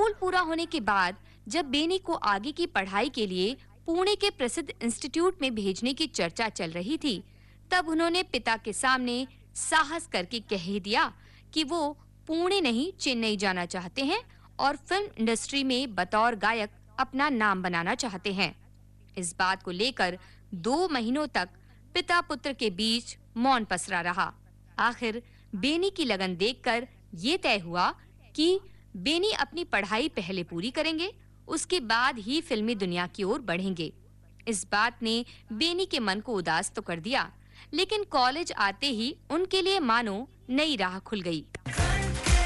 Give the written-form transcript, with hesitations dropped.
School पूरा होने के बाद जब बेनी को आगे की पढ़ाई के लिए पुणे के प्रसिद्ध इंस्टीट्यूट में भेजने की चर्चा चल रही थी, तब उन्होंने पिता के सामने साहस करके कह दिया कि वो पुणे नहीं चेन्नई जाना चाहते हैं और फिल्म इंडस्ट्री में बतौर गायक अपना नाम बनाना चाहते हैं। इस बात को लेकर 2 महीनों तक पिता पुत्र के बीच मौन पसरा रहा। आखिर बेनी की लगन देखकर ये तय हुआ कि बेनी अपनी पढ़ाई पहले पूरी करेंगे, उसके बाद ही फिल्मी दुनिया की ओर बढ़ेंगे। इस बात ने बेनी के मन को उदास तो कर दिया, लेकिन कॉलेज आते ही उनके लिए मानो नई राह खुल गई।